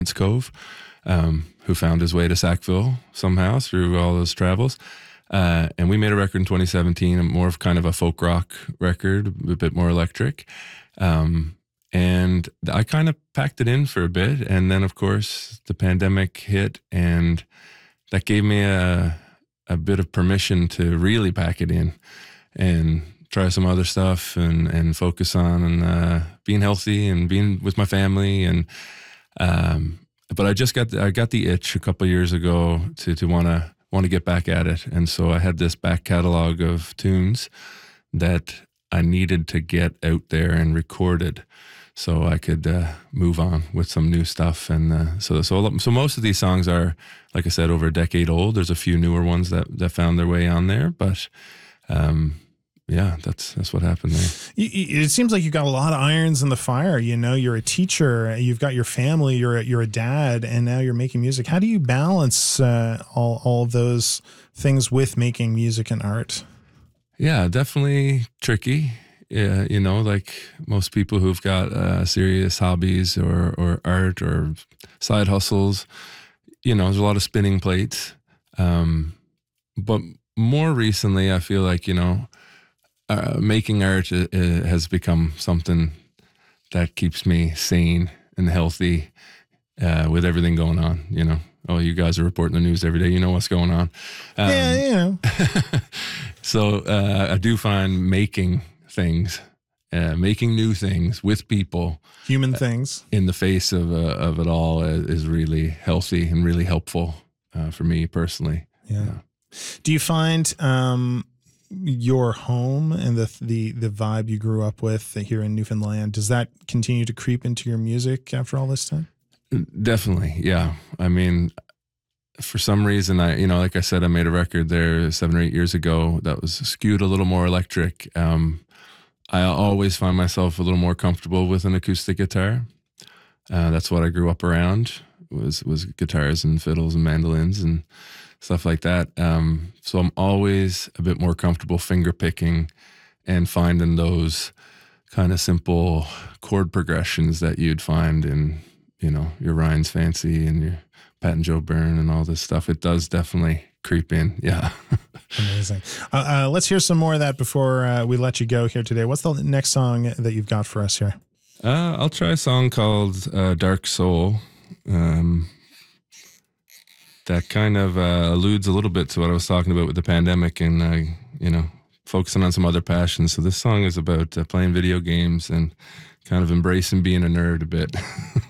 Cove, who found his way to Sackville somehow through all those travels. And we made a record in 2017, more of kind of a folk rock record, a bit more electric. And I kind of packed it in for a bit. And then, of course, the pandemic hit, and that gave me a bit of permission to really pack it in and try some other stuff and focus on being healthy and being with my family. And but I got the itch a couple of years ago to want to get back at it. And so I had this back catalog of tunes that I needed to get out there and recorded so I could move on with some new stuff. And so most of these songs are, like I said, over a decade old. There's a few newer ones that found their way on there, but yeah, that's what happened there. It seems like you've got a lot of irons in the fire. You know, you're a teacher, you've got your family, you're a dad, and now you're making music. How do you balance all of those things with making music and art? Yeah, definitely tricky. Yeah, you know, like most people who've got serious hobbies or art or side hustles, you know, there's a lot of spinning plates. But more recently, I feel like, you know, making art has become something that keeps me sane and healthy with everything going on, you know. Oh, you guys are reporting the news every day. You know what's going on. Yeah, you know. So I do find making things, making new things with people. Human things. In the face of it all is really healthy and really helpful for me personally. Yeah. Do you find your home and the vibe you grew up with here in Newfoundland, does that continue to creep into your music after all this time? Definitely, yeah. I mean, for some reason, like I said, I made a record there 7 or 8 years ago that was skewed a little more electric. I always find myself a little more comfortable with an acoustic guitar. That's what I grew up around, was guitars and fiddles and mandolins and stuff like that. So I'm always a bit more comfortable finger picking and finding those kind of simple chord progressions that you'd find in, you know, your Ryan's Fancy and your Pat and Joe Byrne and all this stuff. It does definitely creep in. Yeah. Amazing. Let's hear some more of that before we let you go here today. What's the next song that you've got for us here? I'll try a song called Dark Soul. That kind of alludes a little bit to what I was talking about with the pandemic and, you know, focusing on some other passions. So this song is about playing video games and kind of embracing being a nerd a bit.